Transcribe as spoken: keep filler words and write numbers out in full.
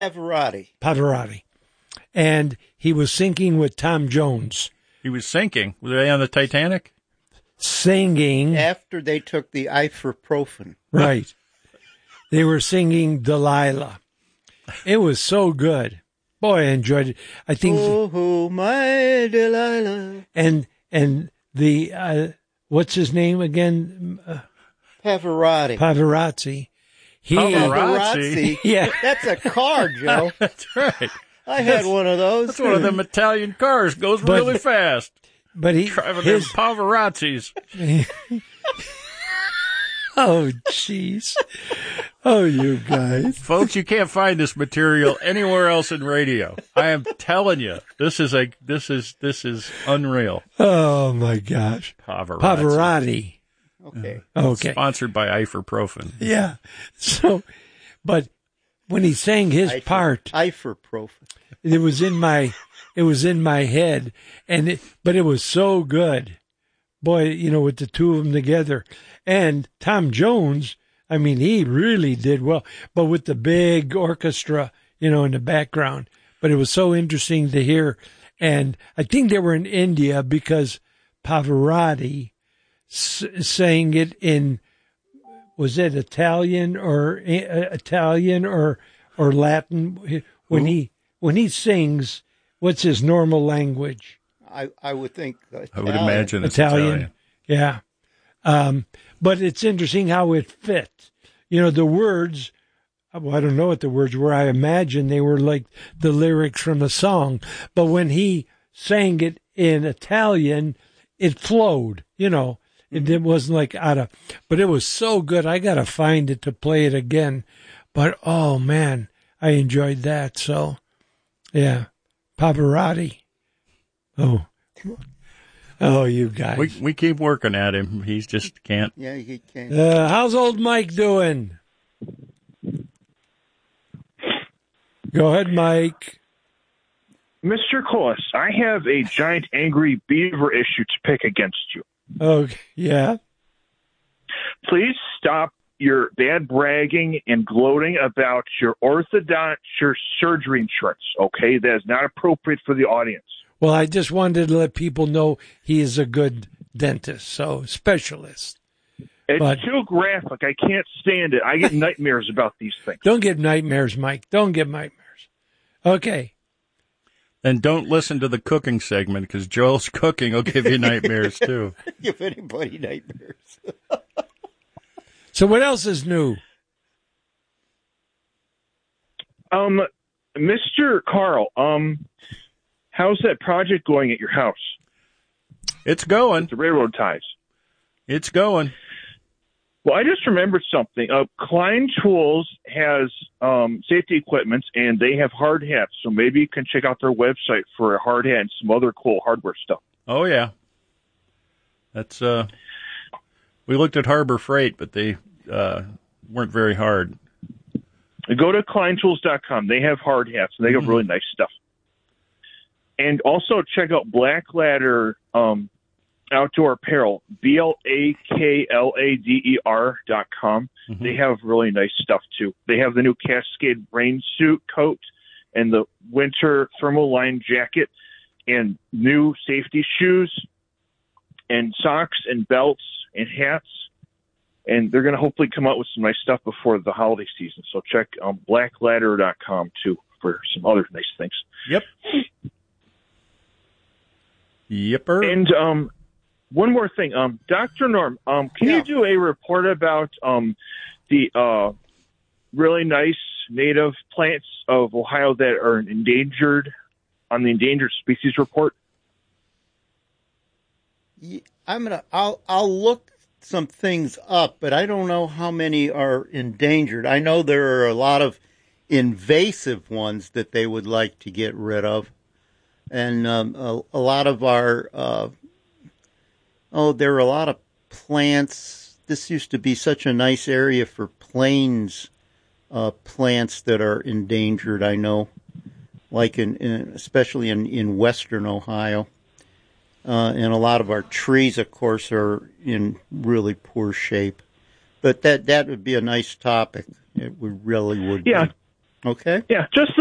Pavarotti. Pavarotti. And he was sinking with Tom Jones. He was sinking. Were they on the Titanic? Singing. After they took the ibuprofen. Right. They were singing Delilah. It was so good. Boy, I enjoyed it. I think. Oh, oh my Delilah. And and the uh, what's his name again? Uh, Pavarotti. Pavarotti. He, Pavarotti. Yeah, that's a car, Joe. That's right. I had one of those. That's one of them Italian cars. Goes But- really fast. but he Driving his them Pavarottis. oh jeez, oh you guys. Folks, you can't find this material anywhere else in radio. I am telling you, this is a this is this is unreal. Oh my gosh, Pavarotti. Pavarotti. Okay. Okay, Sponsored by ibuprofen. yeah. So, but when he sang his Ifer- part, Ibuprofen. it was in my it was in my head, and it, but it was so good, boy. You know, with the two of them together, and Tom Jones. I mean, he really did well, but with the big orchestra, you know, in the background. But it was so interesting to hear, and I think they were in India because Pavarotti s- sang it in. Was it Italian or uh, Italian or or Latin? When Ooh. he when he sings, what's his normal language? I, I would think Italian. I would imagine it's Italian. Italian. Yeah. Um, but it's interesting how it fit. You know, the words, well, I don't know what the words were. I imagine they were like the lyrics from a song. But when he sang it in Italian, it flowed, you know. It, it wasn't like out of, but it was so good. I got to find it to play it again. But, oh, man, I enjoyed that. So, yeah, Pavarotti. Oh, oh, you guys. We we keep working at him. He's just can't. Yeah, he can't. Uh, how's old Mike doing? Go ahead, Mike. Mister Colas, I have a giant angry beaver issue to pick against you. Oh, yeah. Please stop your bad bragging and gloating about your orthodontic surgery insurance, okay? That is not appropriate for the audience. Well, I just wanted to let people know he is a good dentist, so specialist. It's But- too graphic. I can't stand it. I get nightmares about these things. Don't get nightmares, Mike. Don't get nightmares. Okay. And don't listen to the cooking segment because Joel's cooking will give you nightmares too. Give anybody nightmares. So what else is new? Um, Mister Carl, um, how's that project going at your house? It's going. The railroad ties. It's going. Well, I just remembered something. Uh, Klein Tools has um, safety equipment, and they have hard hats. So maybe you can check out their website for a hard hat and some other cool hardware stuff. Oh yeah. That's uh. We looked at Harbor Freight, but they uh, weren't very hard. Go to klein tools dot com. They have hard hats, and they have Mm-hmm. really nice stuff. And also check out Black Ladder um, Outdoor Apparel, B L A K L A D E R dot com. Mm-hmm. They have really nice stuff, too. They have the new Cascade rain suit coat and the winter thermal line jacket and new safety shoes and socks and belts and hats. And they're going to hopefully come out with some nice stuff before the holiday season. So check um, black ladder dot com, too, for some other nice things. Yep. Yipper. And um, one more thing. Um, Doctor Norm, um, can Yeah. you do a report about um, the uh, really nice native plants of Ohio that are endangered on the endangered species report? Ye- I'm gonna. I'll. I'll look some things up, but I don't know how many are endangered. I know there are a lot of invasive ones that they would like to get rid of, and um, a, a lot of our. Uh, oh, there are a lot of plants. This used to be such a nice area for plains uh, plants that are endangered. I know, like in, in especially in, in western Ohio. Uh, and a lot of our trees, of course, are in really poor shape. But that that would be a nice topic. It would really would. Yeah. Be. Okay. Yeah, just